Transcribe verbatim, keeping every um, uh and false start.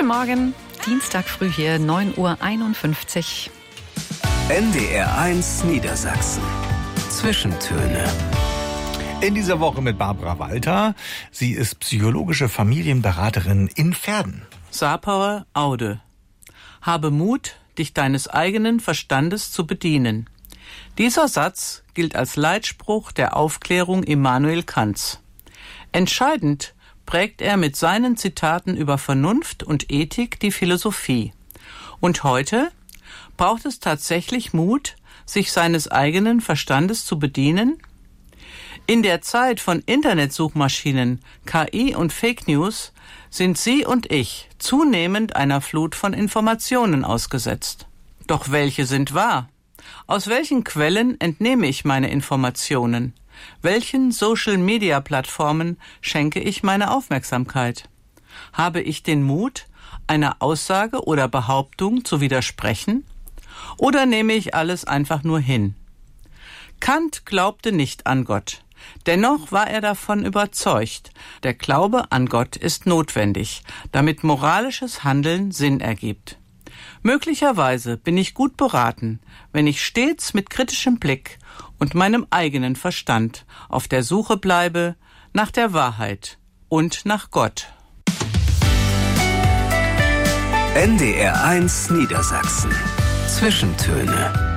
Guten Morgen, Dienstag früh hier, neun Uhr einundfünfzig. N D R eins Niedersachsen. Zwischentöne. In dieser Woche mit Barbara Walter. Sie ist psychologische Familienberaterin in Verden. Sapauer Aude. Habe Mut, dich deines eigenen Verstandes zu bedienen. Dieser Satz gilt als Leitspruch der Aufklärung Immanuel Kants. Entscheidend prägt er mit seinen Zitaten über Vernunft und Ethik die Philosophie. Und heute braucht es tatsächlich Mut, sich seines eigenen Verstandes zu bedienen? In der Zeit von Internetsuchmaschinen, K I und Fake News sind Sie und ich zunehmend einer Flut von Informationen ausgesetzt. Doch welche sind wahr? Aus welchen Quellen entnehme ich meine Informationen? Welchen Social-Media-Plattformen schenke ich meine Aufmerksamkeit? Habe ich den Mut, einer Aussage oder Behauptung zu widersprechen? Oder nehme ich alles einfach nur hin? Kant glaubte nicht an Gott. Dennoch war er davon überzeugt, der Glaube an Gott ist notwendig, damit moralisches Handeln Sinn ergibt. Möglicherweise bin ich gut beraten, wenn ich stets mit kritischem Blick und meinem eigenen Verstand auf der Suche bleibe nach der Wahrheit und nach Gott. N D R eins Niedersachsen. Zwischentöne.